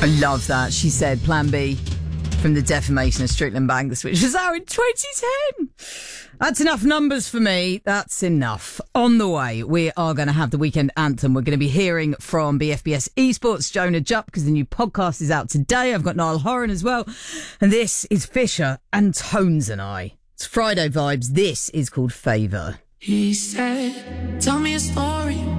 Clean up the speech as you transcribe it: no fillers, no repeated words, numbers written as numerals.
I love that. She said Plan B from the Defamation of Strickland Banks, which was out in 2010. That's enough numbers for me. That's enough. On the way, we are going to have the weekend anthem. We're going to be hearing from BFBS Esports, Jonah Jupp, because the new podcast is out today. I've got Niall Horan as well. And this is Fisher and Tones and I. It's Friday vibes. This is called Favour. He said, tell me a story